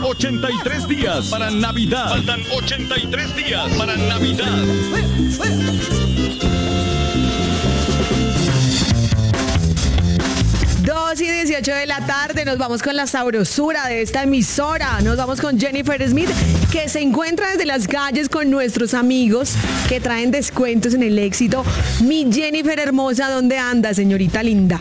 83 días para Navidad. Faltan 83 días para Navidad. 2:18 de la tarde, nos vamos con la sabrosura de esta emisora. Nos vamos con Jennifer Smith, que se encuentra desde las calles con nuestros amigos que traen descuentos en el Éxito. Mi Jennifer hermosa, ¿dónde anda, señorita linda?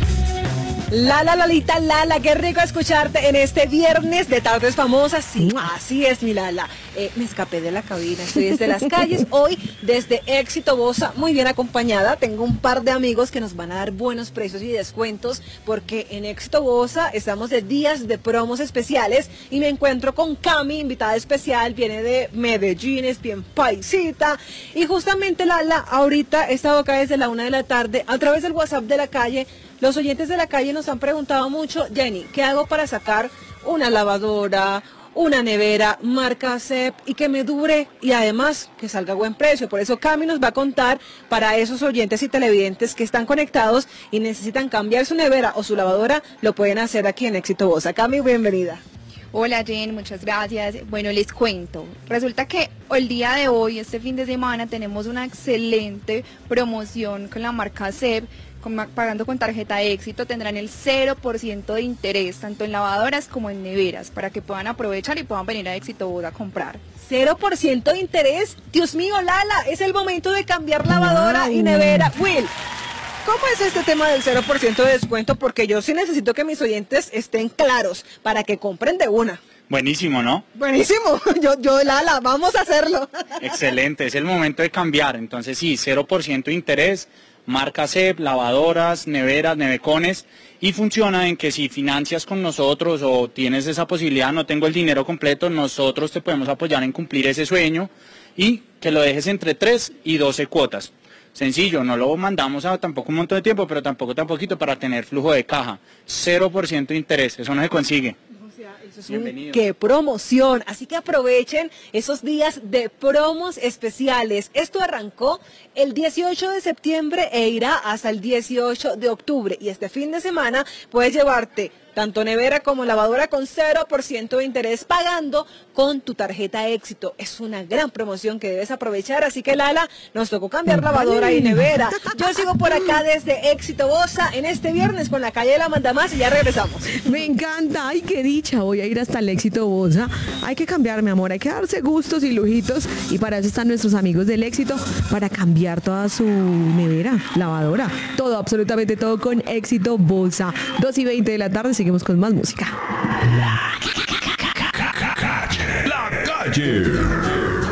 Lalita, Lala, qué rico escucharte en este viernes de Tardes Famosas. Sí, así es, mi Lala. Me escapé de la cabina, estoy desde las calles, hoy desde Éxito Bosa, muy bien acompañada. Tengo un par de amigos que nos van a dar buenos precios y descuentos, porque en Éxito Bosa estamos de días de promos especiales y me encuentro con Cami, invitada especial, viene de Medellín, es bien paisita. Y justamente, Lala, ahorita he estado acá desde la 1 de la tarde, a través del WhatsApp de la calle. Los oyentes de la calle nos han preguntado mucho, Jenny, ¿qué hago para sacar una lavadora, una nevera, marca CEP y que me dure y además que salga a buen precio? Por eso Cami nos va a contar para esos oyentes y televidentes que están conectados y necesitan cambiar su nevera o su lavadora, lo pueden hacer aquí en Éxito Bosa. Cami, bienvenida. Hola Jen, muchas gracias. Bueno, les cuento. Resulta que el día de hoy, este fin de semana, tenemos una excelente promoción con la marca CEP. Pagando con tarjeta Éxito tendrán el 0% de interés, tanto en lavadoras como en neveras, para que puedan aprovechar y puedan venir a Éxito Bosa a comprar. 0% de interés. Dios mío, Lala, es el momento de cambiar lavadora y nevera. Will, ¿cómo es este tema del 0% de descuento? Porque yo sí necesito que mis oyentes estén claros para que compren de una. Buenísimo, ¿no? Buenísimo. Yo, Lala, vamos a hacerlo. Excelente, es el momento de cambiar. Entonces sí, 0% de interés, marca CEP, lavadoras, neveras, nevecones, y funciona en que si financias con nosotros o tienes esa posibilidad, no tengo el dinero completo, nosotros te podemos apoyar en cumplir ese sueño y que lo dejes entre 3 y 12 cuotas. Sencillo, no lo mandamos a tampoco un montón de tiempo, pero tampoco tan poquito para tener flujo de caja. 0% de interés, eso no se consigue. ¡Qué promoción! Así que aprovechen esos días de promos especiales. Esto arrancó el 18 de septiembre e irá hasta el 18 de octubre. Y este fin de semana puedes llevarte tanto nevera como lavadora con 0% de interés pagando con tu tarjeta Éxito. Es una gran promoción que debes aprovechar, así que Lala, nos tocó cambiar lavadora y nevera. Yo sigo por acá desde Éxito Bosa en este viernes con la calle de la Mandamás y ya regresamos. Me encanta, ay, qué dicha, voy a ir hasta el Éxito Bosa. Hay que cambiar, mi amor, hay que darse gustos y lujitos y para eso están nuestros amigos del Éxito, para cambiar toda su nevera, lavadora, todo, absolutamente todo con Éxito Bosa. 2:20 de la tarde, seguimos con más música. La calle.